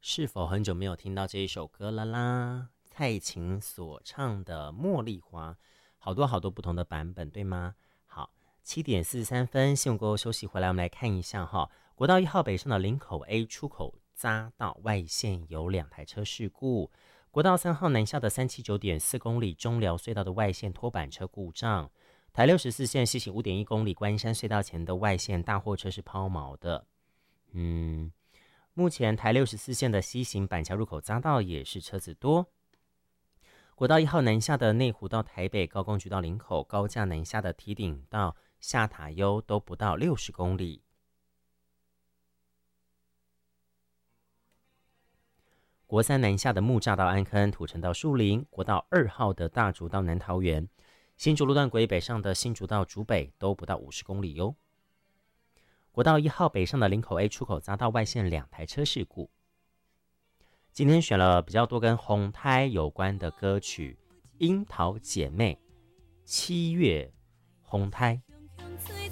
是否很久没有听到这一首歌了啦？蔡琴所唱的《茉莉花》，好多好多不同的版本，对吗？好，7:43，新闻过后休息回来，我们来看一下哈。国道1号北上的林口 A 出口匝道外线有2台车事故，国道3号南下的379.4公里中寮隧道的外线拖板车故障，台64线西行5.1公里关山隧道前的外线大货车是抛锚的。目前台64线的西行板桥入口匝道也是车子多。国道1号南下的内湖到台北高工局到林口，高架南下的堤顶到下塔悠都不到60公里。国3南下的木栅到安坑，土城到树林，国道2号的大竹到南桃园，新竹路段轨北上的新竹到竹北都不到50公里哟。国道1号北上的林口 A 出口匝道外线2台车事故。今天选了比较多跟红胎有关的歌曲，樱桃姐妹、7月红胎。